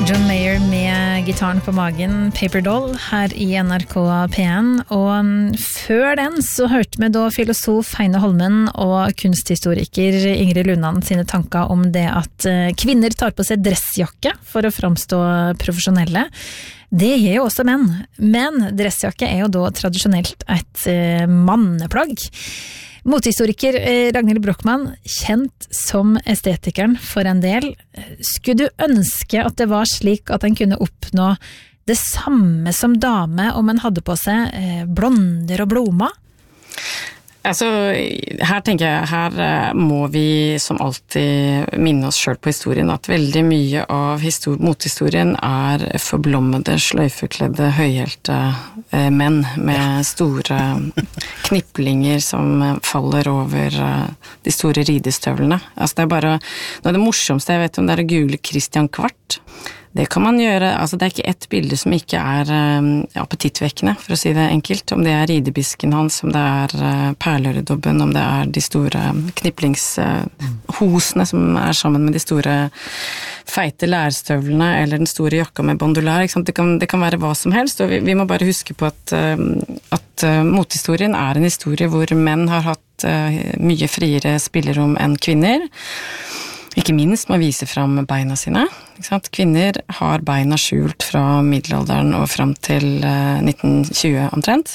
John Mayer med gitaren på magen, Paper Doll, her i NRK P1. Og før den så hørte vi da filosof Heine Holmen og kunsthistoriker Ingrid Lundan sine tanker om det at kvinner tar på seg dressjakke for å framstå profesjonelle. Det gjør jo også menn, men dressjakke er jo da tradisjonelt et manneplagg. Motehistoriker Ragnhild Brochmann, kjent som estetikeren for en del. Skulle du ønske at det var slik at en kunne oppnå det samme som dame om en hadde på seg blonder og blomster? Altså, her tenker jeg, her må vi som alltid minne oss selv på historien, at veldig mye av motehistorien forblommede, sløyfekledde, høyhælte menn med store kniplinger som faller over de store ridestøvlene. Altså, det bare, noe av det morsomste jeg vet om, det å google Christian Kvart. Det kan man gjøre, altså det ikke ett bilde som ikke appetittvekkende, for å si det enkelt. Om det ridebisken hans, om det perleøredobben, om det de store kniplingshosene som sammen med de store feite lærstøvlene, eller den store jakka med bandolær, ikke sant? Det kan være hva som helst, og vi må bare huske på at motehistorien en historie hvor menn har hatt mye friere spillerom enn kvinner. Ikke minst må vise fram beina sine. Ikke sant? Kvinner har beina skjult fra middelalderen og fram til 1920 omtrent.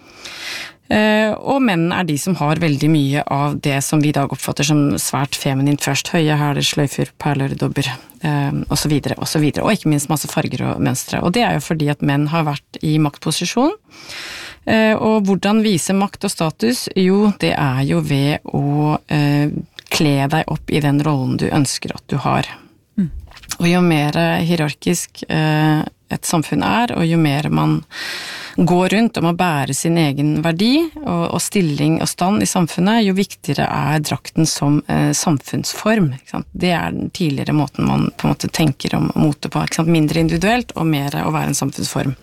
Og menn de som har veldig mye av det som vi i dag oppfatter som svært feminint først. Høye hæler, sløyfer, perleøredobber, og så videre, og så videre. Og ikke minst masse farger og mønstre. Og det jo fordi at menn har vært i maktposisjon. Og hvordan vise makt og status? Jo, det jo ved å kle deg opp i den rollen du ønsker at du har. Og jo mer hierarkisk et samfunn og jo mer man går rundt om å bære sin egen verdi og stilling og stand i samfunnet, jo viktigere drakten som samfunnsform. Ikke sant? Det den tidligere måten man på en måte tenker om mote på. Ikke sant? Mindre individuelt og mer å være en samfunnsform.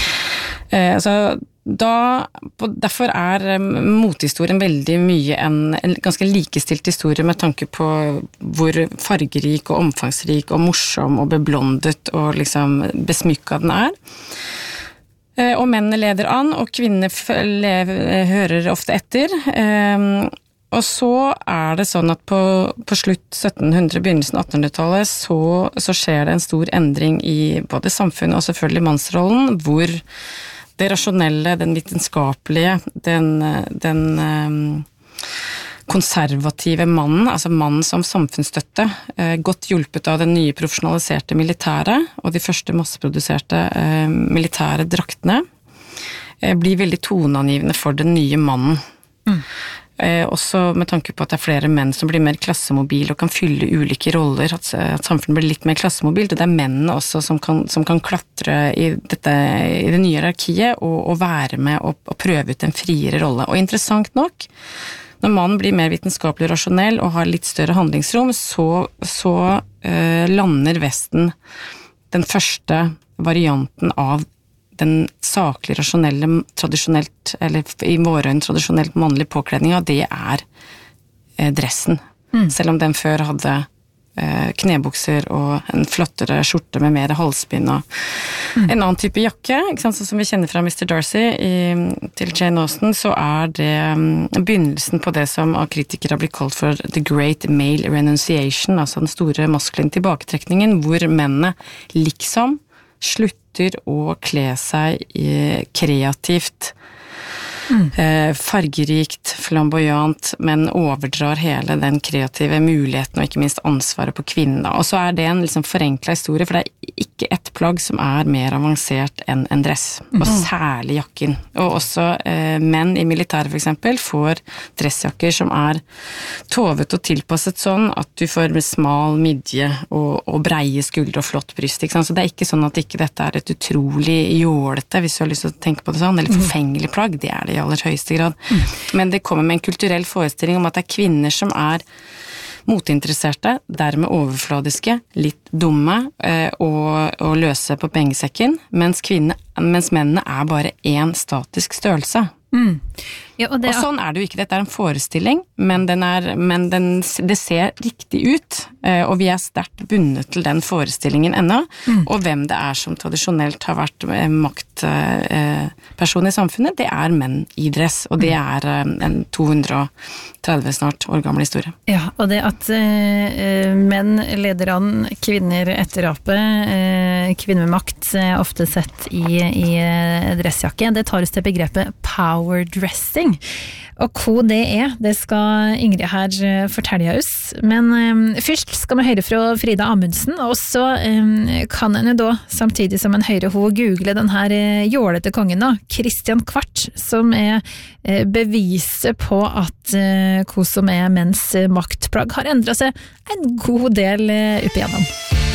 Derfor motehistorien veldig mye en ganske likestilt historie med tanke på hvor fargerik og omfangsrik og morsom og beblondet og liksom besmykket den Og mennene leder an, og kvinnene hører ofte etter. Og så det sånn at på slutt 1700, begynnelsen 1800-tallet, så skjer det en stor endring i både samfunnet og selvfølgelig mannsrollen, hvor det rasjonelle, den vitenskapelige, den konservative mannen, altså mannen som samfunnsstøtte, godt hjulpet av den nye profesjonaliserte militæret og de første masseproduserte militære draktene, blir veldig toneangivende for den nye mannen. Også med tanke på at det flere menn som blir mer klassemobile og kan fylle ulike roller, at samfunnet blir litt mer klassemobilt, og det mennene også som kan klatre i det nye hierarkiet og være med og prøve ut en friere rolle. Og interessant nok, når mannen blir mer vitenskapelig og rasjonell og har litt større handlingsrom, så lander Vesten den første varianten av den saklig, rasjonelle, tradisjonelt, eller i våre øyne tradisjonelt mannlige påkledninga, det dressen. Selv om den før hadde knebukser og en flottere skjorte med mer halsbind og en annen type jakke, ikke sant? Sånn som vi kjenner fra Mr. Darcy til Jane Austen, så det begynnelsen på det som av kritikere har blitt kalt for the great male renunciation, altså den store maskuline tilbaketrekningen, hvor mennene liksom slutter å kle seg kreativt, fargerikt, flamboyant, men overdrar hele den kreative muligheten og ikke minst ansvaret på kvinnen. Og så det en liksom forenklet historie, for det ikke ett plagg som mer avansert enn en dress, og særlig jakken. Og også menn i militæret for eksempel får dressjakker som tovet og tilpasset sånn at du får med smal midje og breie skuldre og flott bryst. Ikke sant? Så det ikke sånn at ikke dette et utrolig jålete, hvis du har lyst til å tenke på det sånn, eller forfengelig plagg, det det i aller høyeste grad. Men det kommer med en kulturell forestilling om at det kvinner som moteinteresserte, dermed overfladiske, litt dumme og løse på pengesekken, mens mennene bare en statisk størrelse. Ja, og sånn det jo ikke, dette en forestilling, men det ser riktig ut Og vi sterkt bundet til den forestillingen ennå, og hvem det som tradisjonelt har vært maktperson i samfunnet, det menn i dress, og det en 230 snart år gammel historie. Ja, og det at menn leder an, kvinner etterape, kvinner med makt ofte sett i dressjakke, det tar oss til begrepet power dressing. Og hva det skal Ingrid her fortelle oss. Men først skal vi høre fra Frida Amundsen, og så kan en da, samtidig som en hører hun google den her jålete kongen da, Kristian Kvart, som beviset på at hva som menns maktplagg har endret seg en god del opp igjennom.